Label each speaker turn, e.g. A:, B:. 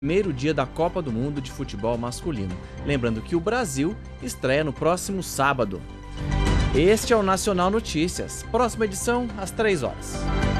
A: primeiro dia da Copa do Mundo de Futebol Masculino. Lembrando que o Brasil estreia no próximo sábado. Este é o Nacional Notícias. Próxima edição, às 3 horas.